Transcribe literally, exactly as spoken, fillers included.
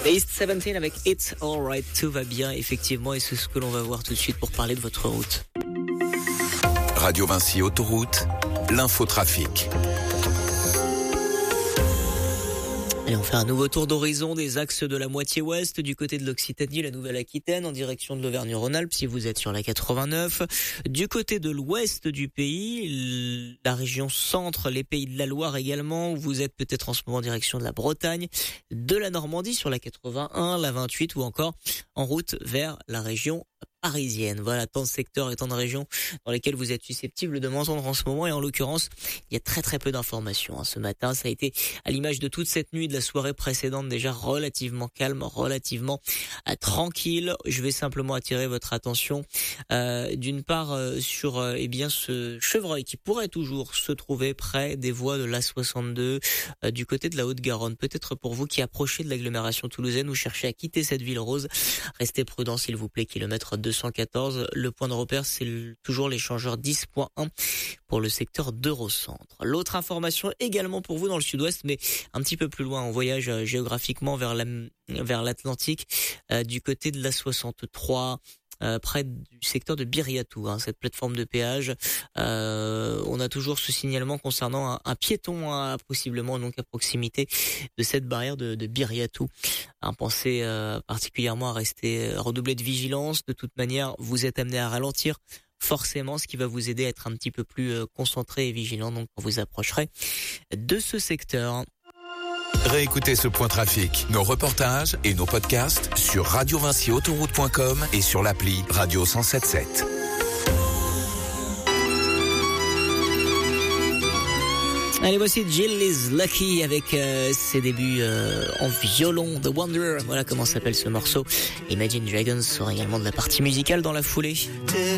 East dix-sept avec It's Alright, tout va bien effectivement, et c'est ce que l'on va voir tout de suite pour parler de votre route. Radio Vinci Autoroute, l'infotrafic. Allez, on fait un nouveau tour d'horizon des axes de la moitié ouest, du côté de l'Occitanie, la Nouvelle-Aquitaine, en direction de l'Auvergne-Rhône-Alpes, si vous êtes sur la quatre-vingt-neuf. Du côté de l'ouest du pays, la région centre, les pays de la Loire également, où vous êtes peut-être en ce moment en direction de la Bretagne, de la Normandie sur la quatre-vingt-un, la vingt-huit, ou encore en route vers la région parisienne. Voilà, tant de secteurs et tant de régions dans lesquelles vous êtes susceptibles de m'entendre en ce moment, et en l'occurrence, il y a très très peu d'informations. Hein. Ce matin, ça a été à l'image de toute cette nuit, de la soirée précédente, déjà relativement calme, relativement euh, tranquille. Je vais simplement attirer votre attention euh, d'une part euh, sur euh, eh bien ce chevreuil qui pourrait toujours se trouver près des voies de l'A soixante-deux euh, du côté de la Haute-Garonne. Peut-être pour vous qui approchez de l'agglomération toulousaine ou cherchez à quitter cette ville rose, restez prudents s'il vous plaît, kilomètre deux cent quatorze. Le point de repère, c'est le, toujours l'échangeur dix point un pour le secteur d'Eurocentre. L'autre information également pour vous dans le sud-ouest, mais un petit peu plus loin, on voyage euh, géographiquement vers la, vers l'Atlantique, euh, du côté de l'A soixante-trois, euh, près du secteur de Biriatou, hein, cette plateforme de péage. Euh, on a toujours ce signalement concernant un, un piéton, hein, possiblement donc à proximité de cette barrière de, de Biriatou. Hein, pensez euh, particulièrement à rester, à redoubler de vigilance. De toute manière, vous êtes amené à ralentir forcément, ce qui va vous aider à être un petit peu plus euh, concentré et vigilant donc quand vous approcherez de ce secteur. Réécoutez ce point trafic, nos reportages et nos podcasts sur radio vinci autoroute point com et sur l'appli Radio cent soixante-dix-sept. Allez, voici Jill is Lucky avec euh, ses débuts euh, en violon, The Wonder. Voilà comment s'appelle ce morceau. Imagine Dragons sera également de la partie musicale dans la foulée.